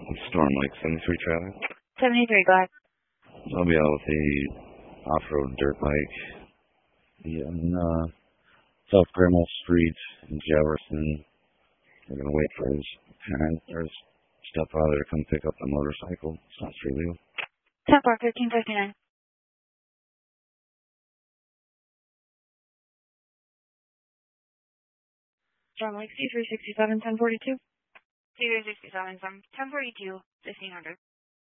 Storm Lake 73 traffic. 73, go ahead. I'll be out with a off-road dirt bike on South Grimmel Street in Jefferson. We're going to wait for his parent or his stepfather to come pick up the motorcycle. It's not street legal. 10-4, 1559. Storm Lake C367, 1042. C367 from 1042, 1500.